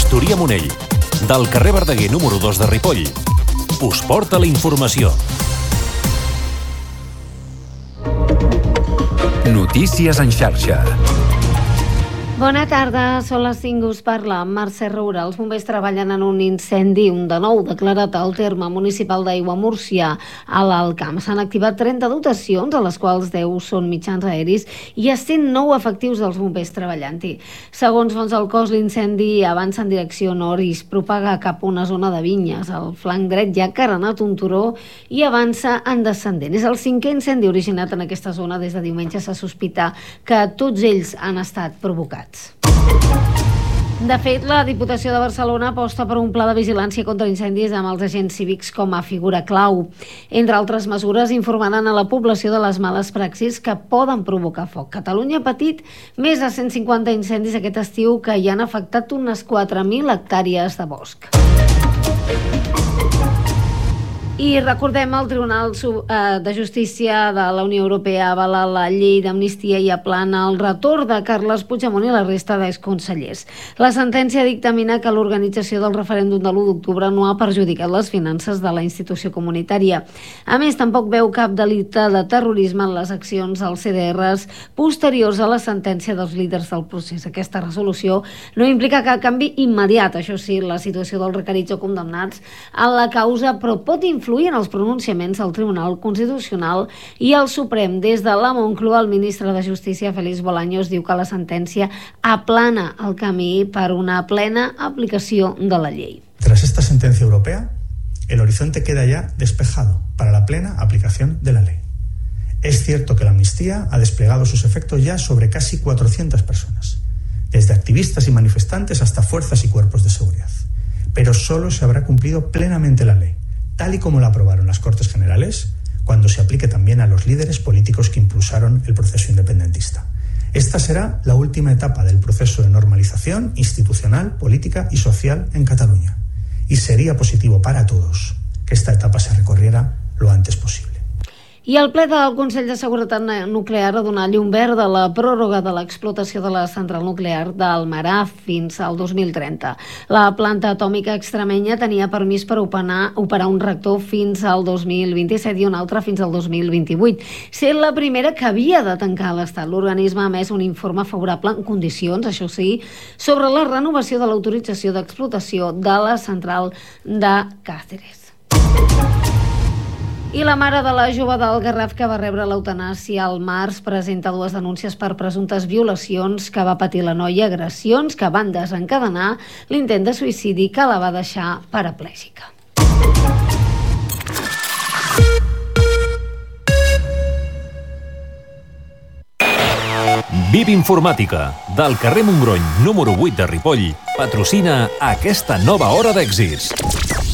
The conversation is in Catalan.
Gestoria-Monell, del carrer Verdaguer número 2 de Ripoll. Us porta la informació. Notícies en xarxa. Bona tarda, són les 5, us parla Mercè Roura. Els bombers treballen en un incendi, un de nou declarat al terme municipal d'Aigua Múrcia, a l'Alt Camp. S'han activat 30 dotacions, a les quals 10 són mitjans aeris, i 109 efectius dels bombers treballant-hi. Segons fonts del cos, l'incendi avança en direcció nord i es propaga cap a una zona de vinyes. Al flanc dret hi ha carenat un turó i avança en descendent. És el 5è incendi originat en aquesta zona. Des de diumenge se sospita que tots ells han estat provocats. De fet, la Diputació de Barcelona aposta per un pla de vigilància contra incendis amb els agents cívics com a figura clau. Entre altres mesures, informaran a la població de les males praxis que poden provocar foc. Catalunya ha patit més de 150 incendis aquest estiu que hi han afectat unes 4.000 hectàrees de bosc. I recordem, el Tribunal de Justícia de la Unió Europea avala la llei d'amnistia i aplana el retorn de Carles Puigdemont i la resta d'exconsellers. La sentència dictamina que l'organització del referèndum de l'1 d'octubre no ha perjudicat les finances de la institució comunitària. A més, tampoc veu cap delicte de terrorisme en les accions dels CDRs posteriors a la sentència dels líders del procés. Aquesta resolució no implica cap canvi immediat, això sí, la situació dels requerits o condemnats en la causa, però pot influir en els pronunciaments del Tribunal Constitucional i el Suprem. Des de la Moncloa, el ministre de Justícia, Félix Bolaños, diu que la sentència aplana el camí per una plena aplicació de la llei. Tras esta sentencia europea, el horizonte queda ya despejado para la plena aplicación de la ley. Es cierto que la amnistía ha desplegado sus efectos ya sobre casi 400 personas, desde activistas y manifestantes hasta fuerzas y cuerpos de seguridad. Pero solo se habrá cumplido plenamente la ley, tal y como la aprobaron las Cortes Generales, cuando se aplique también a los líderes políticos que impulsaron el proceso independentista. Esta será la última etapa del proceso de normalización institucional, política y social en Cataluña. Y sería positivo para todos que esta etapa se recorriera lo antes posible. I el ple del Consell de Seguretat Nuclear ha donat llum verda a la pròrroga de l'explotació de la central nuclear d'Almarà fins al 2030. La planta atòmica extremenya tenia permís per operar un reactor fins al 2027 i un altre fins al 2028. Sent la primera que havia de tancar l'Estat. L'organisme ha emès un informe favorable en condicions, això sí, sobre la renovació de l'autorització d'explotació de la central de Càceres. I la mare de la jove del Garraf que va rebre l'eutanàsia al març presenta 2 denúncies per presumptes violacions que va patir la noia, agressions que van desencadenar l'intent de suïcidi que la va deixar paraplègica. VIP Informàtica, del carrer Montgrony número 8 de Ripoll, patrocina aquesta nova hora d'èxits.